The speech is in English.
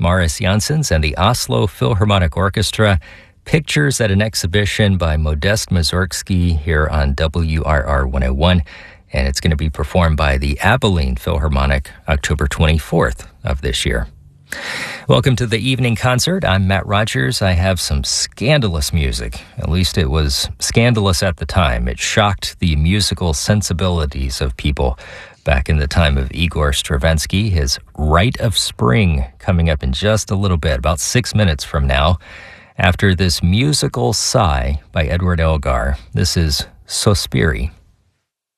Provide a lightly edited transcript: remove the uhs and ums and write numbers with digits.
Maris Janssens and the Oslo Philharmonic Orchestra. Pictures at an exhibition by Modest Mussorgsky here on WRR 101. And it's going to be performed by the Abilene Philharmonic October 24th of this year. Welcome to the evening concert. I'm Matt Rogers. I have some scandalous music. At least it was scandalous at the time. It shocked the musical sensibilities of people back in the time of Igor Stravinsky. His Rite of Spring coming up in just a little bit, about 6 minutes from now. After this musical sigh by Edward Elgar, this is Sospiri.